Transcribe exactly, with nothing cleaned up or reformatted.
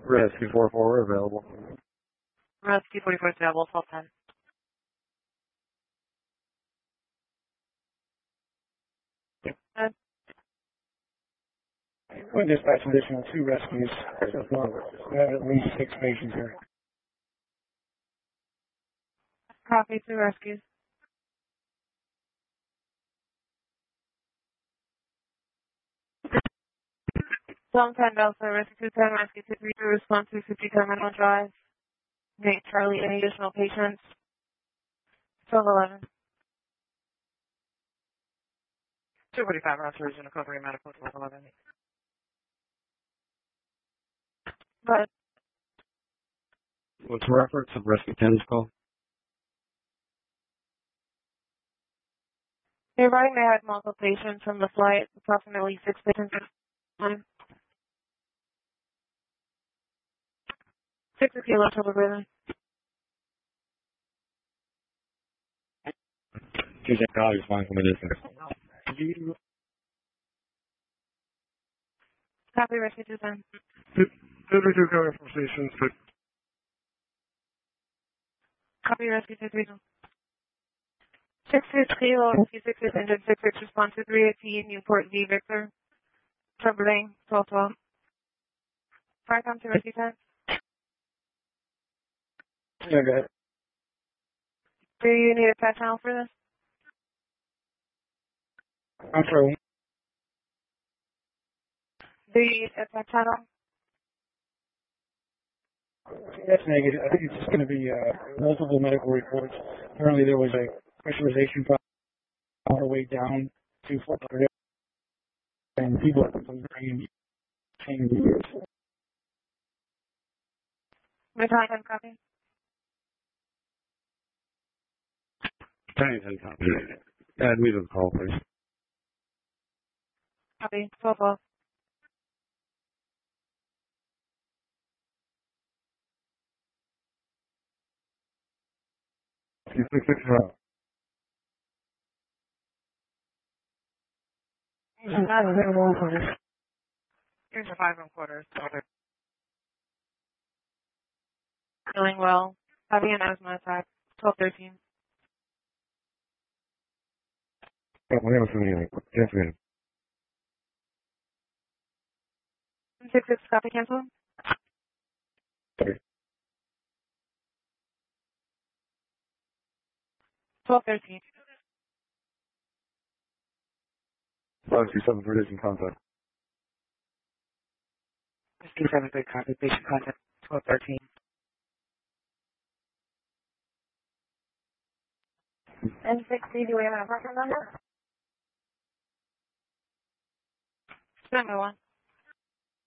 Rescue four four available. Rescue forty-four is available, twelve ten. Uh, We dispatch additional two rescues. So far, we have at least six patients here. copy, two rescues. twelve ten Delta, Rescue two ten, Rescue two three two, response two fifty Terminal Drive. Nate Charlie, any additional patients? twelve eleven. two forty-five, Roger, Regional Recovery Medical, twelve eleven. But What's the reference of Rescue ten's call? they're writing they had multiple patients from the flight, approximately six patients at a time. Six kilo trouble breathing. Two J Call is fine for me to listen. Copy, Rescue two ten. Did we do go from stations to Copy, Rescue two three two. six six kilo, Rescue six six injured, six six response to three eighteen, Newport V Victor. Troubling, twelve twelve. Fire come to Rescue ten. Yeah, go ahead. Do you need a pat channel for this? I'm sorry. Do you need a pat channel? That's negative. I think it's just going to be uh, multiple medical reports. Apparently there was a pressurization problem on our way down to Fort Lauderdale, and people are bringing changes. Midnight ten copy. Tiny ten copy. Add me to the call, please. Copy, twelve twelve. six six six zero. Not available for this. Here's the five and quarters. Feeling well. Having an asthma attack. twelve thirteen. Yeah, whatever for me. Yes, ma'am. six six copy cancel. Sorry. twelve thirteen. five two seven for addition contact. Rescue seven good copy. Patient contact. twelve thirteen. N sixty, do we have an apartment number? Number one.